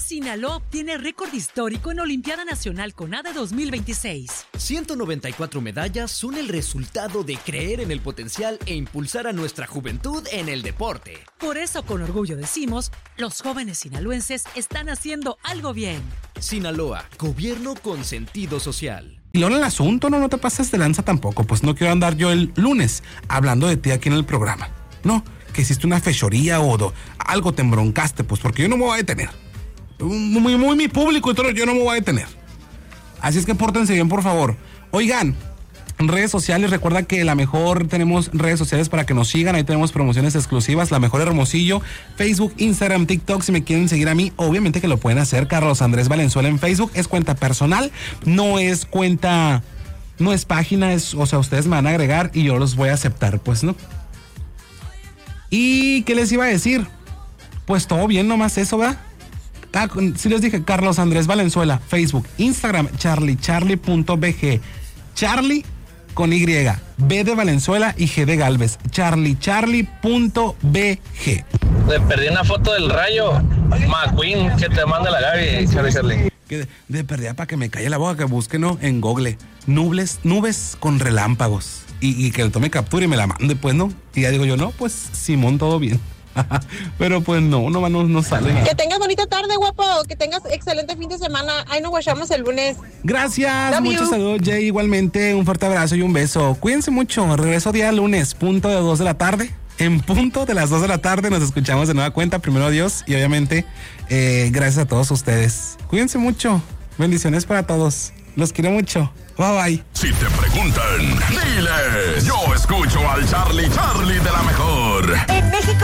Sinaloa obtiene récord histórico en Olimpiada Nacional CONADE 2026. 194 medallas son el resultado de creer en el potencial e impulsar a nuestra juventud en el deporte. Por eso, con orgullo decimos, los jóvenes sinaloenses están haciendo algo bien. Sinaloa, gobierno con sentido social. Y luego el asunto, no te pases de lanza tampoco, pues no quiero andar yo el lunes hablando de ti aquí en el programa. No, que hiciste una fechoría o algo te embroncaste, pues porque yo no me voy a detener. Muy mi público y todo, yo no me voy a detener. Así es que pórtense bien, por favor. Oigan, en redes sociales, recuerda que La Mejor tenemos redes sociales para que nos sigan. Ahí tenemos promociones exclusivas. La Mejor Hermosillo, Facebook, Instagram, TikTok. Si me quieren seguir a mí, obviamente que lo pueden hacer. Carlos Andrés Valenzuela en Facebook. Es cuenta personal, no es cuenta, no es página, o sea, ustedes me van a agregar y yo los voy a aceptar, pues, ¿no? ¿Y qué les iba a decir? Pues todo bien, nomás eso, ¿verdad? Sí les dije, Carlos Andrés Valenzuela, Facebook, Instagram, charlie.bg. Charlie con Y, B de Valenzuela y G de Galvez. charlie.bg. Le perdí una foto del Rayo McQueen que te manda la Gaby, Charlie. Que de perdida para que me calle la boca, que busquen, ¿no? En Google. Nubes con relámpagos. Y que le tome captura y me la mande, pues, ¿no? Y ya digo yo, no, pues, Simón, todo bien. Pero pues no sale nada. Que tengas bonita tarde, guapo. Que tengas excelente fin de semana. Ahí nos guachamos el lunes. Gracias, muchos saludos, Jay. Igualmente, un fuerte abrazo y un beso. Cuídense mucho. Regreso día lunes, punto de 2 de la tarde. En punto de las 2 de la tarde nos escuchamos de nueva cuenta. Primero Dios y obviamente gracias a todos ustedes. Cuídense mucho. Bendiciones para todos. Los quiero mucho. Bye bye. Si te preguntan, dile, yo escucho al Charlie de La Mejor. En México